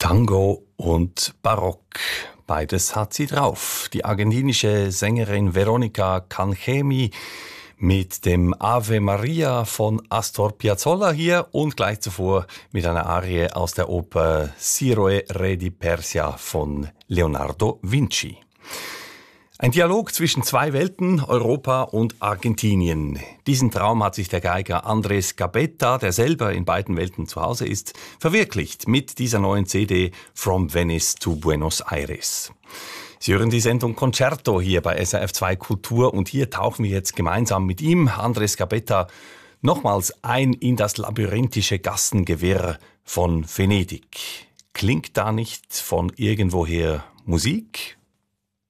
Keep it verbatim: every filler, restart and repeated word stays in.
Tango und Barock. Beides hat sie drauf. Die argentinische Sängerin Veronica Cangemi mit dem Ave Maria von Astor Piazzolla hier und gleich zuvor mit einer Arie aus der Oper Siroe Re di Persia von Leonardo Vinci. Ein Dialog zwischen zwei Welten, Europa und Argentinien. Diesen Traum hat sich der Geiger Andrés Gabetta, der selber in beiden Welten zu Hause ist, verwirklicht mit dieser neuen C D From Venice to Buenos Aires. Sie hören die Sendung Concerto hier bei S R F zwei Kultur und hier tauchen wir jetzt gemeinsam mit ihm, Andrés Gabetta, nochmals ein in das labyrinthische Gassengewirr von Venedig. Klingt da nicht von irgendwoher Musik?